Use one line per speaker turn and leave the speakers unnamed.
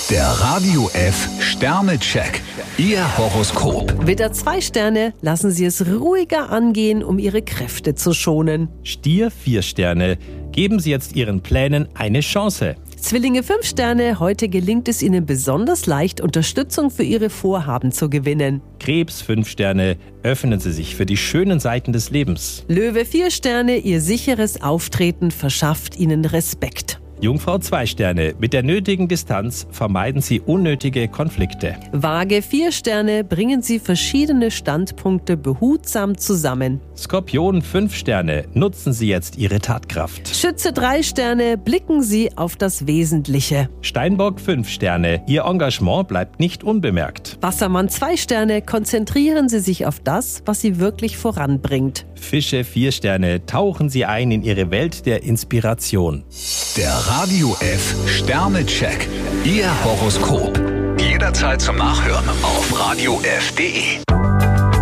Der Radio F Sternecheck. Ihr Horoskop.
Widder 2 Sterne, lassen Sie es ruhiger angehen, um Ihre Kräfte zu schonen.
Stier 4 Sterne, geben Sie jetzt Ihren Plänen eine Chance.
Zwillinge 5 Sterne, heute gelingt es Ihnen besonders leicht, Unterstützung für Ihre Vorhaben zu gewinnen.
Krebs 5 Sterne, öffnen Sie sich für die schönen Seiten des Lebens.
Löwe 4 Sterne, Ihr sicheres Auftreten verschafft Ihnen Respekt.
Jungfrau 2 Sterne, mit der nötigen Distanz vermeiden Sie unnötige Konflikte.
Waage 4 Sterne, bringen Sie verschiedene Standpunkte behutsam zusammen.
Skorpion 5 Sterne, nutzen Sie jetzt Ihre Tatkraft.
Schütze 3 Sterne, blicken Sie auf das Wesentliche.
Steinbock 5 Sterne, Ihr Engagement bleibt nicht unbemerkt.
Wassermann 2 Sterne, konzentrieren Sie sich auf das, was Sie wirklich voranbringt.
Fische 4 Sterne, tauchen Sie ein in Ihre Welt der Inspiration.
Der Radio F Sternecheck. Ihr Horoskop. Jederzeit zum Nachhören auf radiof.de.